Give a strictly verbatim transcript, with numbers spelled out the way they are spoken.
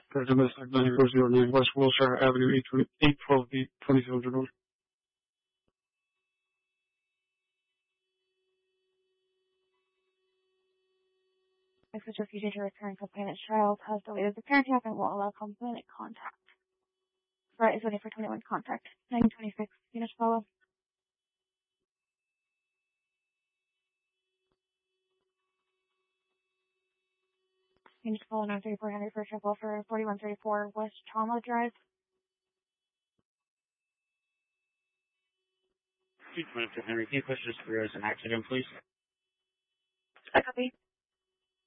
for domestic nine four zero nine West Wilshire Avenue, eight twelve B, twenty-two hundred North. Access refusing to return complainant's child has deleted the parent app and will allow complainant contact. Right is waiting for twenty-one contact. nine twenty-six, Venus follow. Venus follow nine thirty-four Henry for triple for forty-one thirty-four West Trauma Drive. Treatment to Henry, can you push this through as an accident, please? I copy.